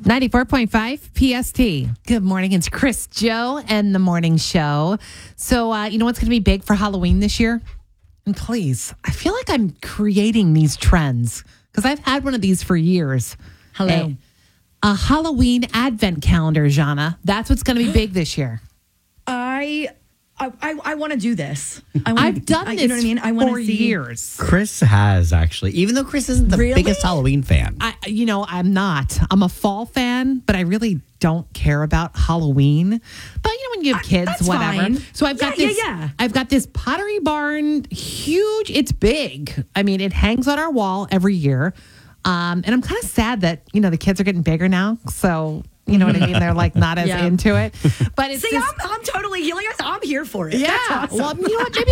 94.5 PST. Good morning. It's Chris, Joe, and the morning show. So, you know what's going to be big for Halloween this year? And please, I feel like I'm creating these trends because I've had one of these for years. Hello. A Halloween advent calendar, Jana. That's what's going to be big this year. I want to do this. I've done this you know what I mean? I want for to see years. Chris has actually, even though Chris isn't the Really? biggest Halloween fan. I'm not. I'm a fall fan, but I really don't care about Halloween. But when you have kids, that's whatever. fine. So I've got this. Yeah. I've got this Pottery Barn, huge. It's big. I mean, it hangs on our wall every year. And I'm kind of sad that the kids are getting bigger now. So. You know what I mean? They're like not as into it. But it's See, I'm totally healing. I'm here for it. Yeah. That's awesome. Well, you know what? Maybe